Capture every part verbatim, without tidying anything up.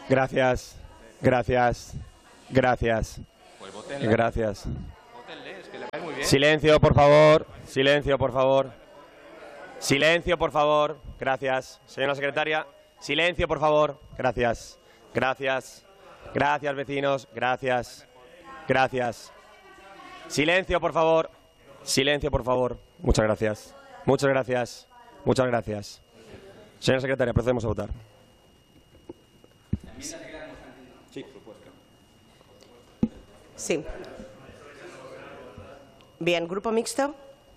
Gracias. Gracias. Gracias. Gracias. Silencio, por favor. Silencio, por favor. Silencio, por favor. Gracias. Señora secretaria. Silencio, por favor. Gracias. Gracias. Gracias, vecinos. Gracias. Gracias. Silencio, por favor. Silencio, por favor. Muchas gracias. Muchas gracias. Muchas gracias. Señora secretaria, procedemos a votar. Sí, propuesta. Sí. Bien, ¿grupo mixto?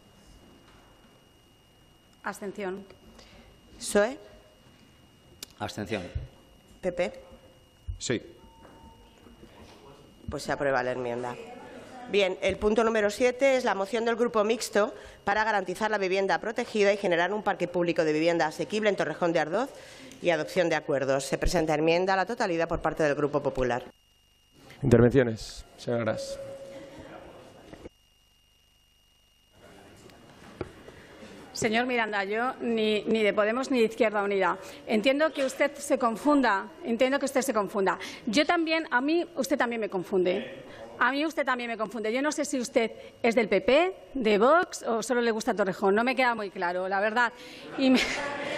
Abstención. P S O E. Abstención. P P. Sí. Pues se aprueba la enmienda. Bien, el punto número siete es la moción del Grupo Mixto para garantizar la vivienda protegida y generar un parque público de vivienda asequible en Torrejón de Ardoz y adopción de acuerdos. Se presenta enmienda a la totalidad por parte del Grupo Popular. Intervenciones. Señora Gras. Señor Miranda, yo ni, ni de Podemos ni de Izquierda Unida. Entiendo que usted se confunda. Entiendo que usted se confunda. Yo también, a mí, usted también me confunde. A mí usted también me confunde. Yo no sé si usted es del P P, de Vox o solo le gusta Torrejón. No me queda muy claro, la verdad. Y me...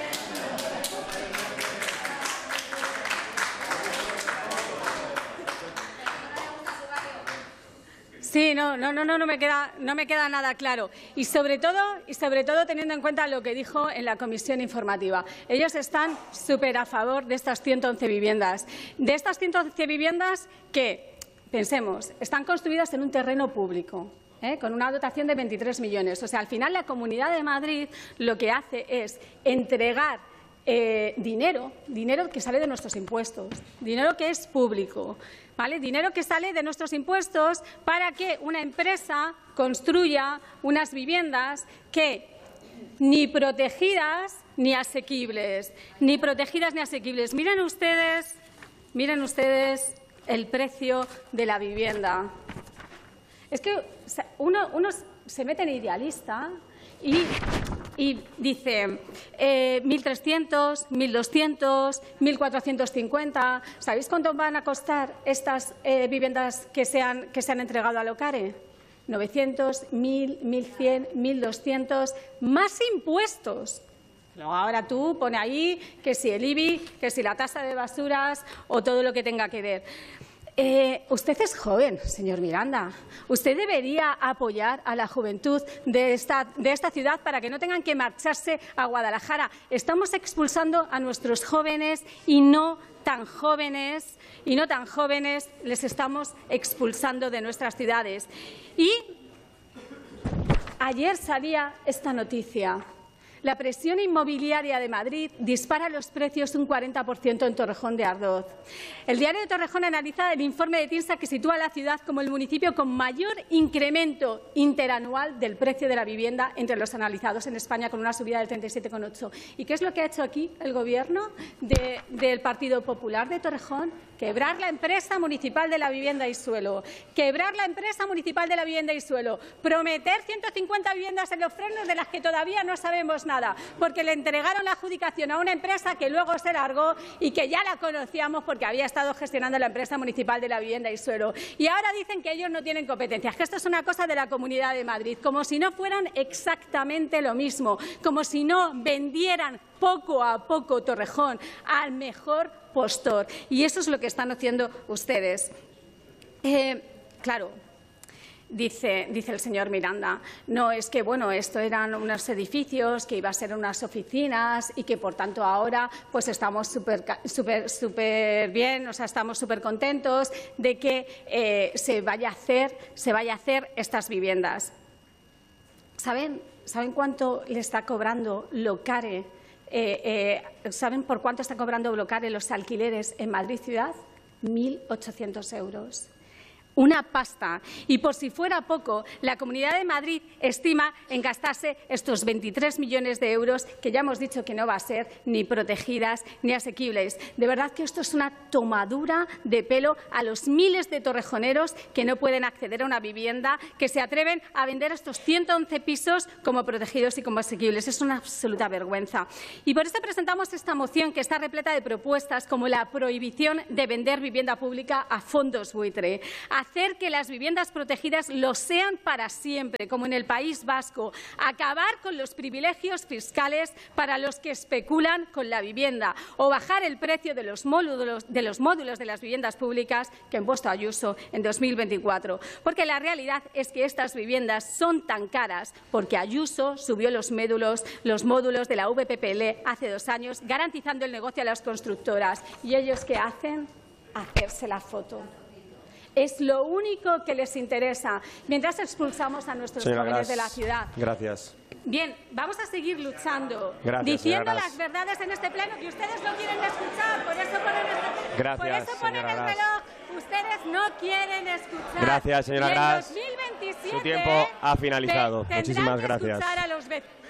Sí, no, no, no, no, no me queda, no me queda nada claro. Y sobre todo, y sobre todo teniendo en cuenta lo que dijo en la comisión informativa. Ellos están súper a favor de estas ciento once viviendas. De estas ciento once viviendas que, pensemos, están construidas en un terreno público, ¿eh? Con una dotación de veintitrés millones. O sea, al final la Comunidad de Madrid lo que hace es entregar eh, dinero, dinero que sale de nuestros impuestos, dinero que es público, ¿vale? Dinero que sale de nuestros impuestos para que una empresa construya unas viviendas que ni protegidas ni asequibles, ni protegidas ni asequibles. Miren ustedes, miren ustedes el precio de la vivienda. Es que uno, uno se mete en idealista y, y dice eh, mil trescientos, mil doscientos, mil cuatrocientos cincuenta. ¿Sabéis cuánto van a costar estas eh, viviendas que se han, que se han entregado a Locare? novecientos, mil, mil cien, mil doscientos, más impuestos. Luego ahora tú pone ahí que si el I B I, que si la tasa de basuras o todo lo que tenga que ver. Eh, usted es joven, señor Miranda. Usted debería apoyar a la juventud de esta, de esta ciudad para que no tengan que marcharse a Guadalajara. Estamos expulsando a nuestros jóvenes y no tan jóvenes, y no tan jóvenes les estamos expulsando de nuestras ciudades. Y ayer salía esta noticia. La presión inmobiliaria de Madrid dispara los precios un cuarenta por ciento en Torrejón de Ardoz. El diario de Torrejón analiza el informe de TINSA que sitúa a la ciudad como el municipio con mayor incremento interanual del precio de la vivienda entre los analizados en España, con una subida del treinta y siete coma ocho. ¿Y qué es lo que ha hecho aquí el Gobierno de, del Partido Popular de Torrejón? Quebrar la empresa municipal de la vivienda y suelo. Quebrar la empresa municipal de la vivienda y suelo. Prometer ciento cincuenta viviendas en Los Frenos de las que todavía no sabemos nada, porque le entregaron la adjudicación a una empresa que luego se largó y que ya la conocíamos porque había estado gestionando la empresa municipal de la vivienda y suelo. Y ahora dicen que ellos no tienen competencias, que esto es una cosa de la Comunidad de Madrid, como si no fueran exactamente lo mismo, como si no vendieran poco a poco Torrejón al mejor postor. Y eso es lo que están haciendo ustedes. Eh, claro. Dice, dice el señor Miranda, no, es que bueno, esto eran unos edificios, que iba a ser unas oficinas y que por tanto ahora pues estamos súper súper súper bien, o sea, estamos súper contentos de que eh, se vaya a hacer, se vaya a hacer estas viviendas. ¿Saben, ¿saben cuánto le está cobrando Locare? Eh, eh, ¿Saben por cuánto está cobrando Locare los alquileres en Madrid ciudad? mil ochocientos euros. una pasta. Y por si fuera poco, la Comunidad de Madrid estima en gastarse estos veintitrés millones de euros que ya hemos dicho que no va a ser ni protegidas ni asequibles. De verdad que esto es una tomadura de pelo a los miles de torrejoneros que no pueden acceder a una vivienda, que se atreven a vender estos ciento once pisos como protegidos y como asequibles. Es una absoluta vergüenza. Y por eso presentamos esta moción que está repleta de propuestas como la prohibición de vender vivienda pública a fondos buitre, hacer que las viviendas protegidas lo sean para siempre, como en el País Vasco, acabar con los privilegios fiscales para los que especulan con la vivienda o bajar el precio de los módulos de, los módulos de las viviendas públicas que ha impuesto Ayuso en dos mil veinticuatro. Porque la realidad es que estas viviendas son tan caras porque Ayuso subió los módulos, los módulos de la V P P L hace dos años, garantizando el negocio a las constructoras. ¿Y ellos qué hacen? Hacerse la foto. Es lo único que les interesa, mientras expulsamos a nuestros Señora jóvenes Gras, de la ciudad. Gracias. Bien, vamos a seguir luchando, Gracias, diciendo señora las verdades en este pleno que ustedes no quieren escuchar, por eso ponen, este, Gracias, por eso ponen el señora Gras. reloj. Ustedes no quieren escuchar. Gracias, señora Y en Gras. dos mil veintisiete Su tiempo ha finalizado. tendrán Muchísimas que gracias. escuchar a los vecinos.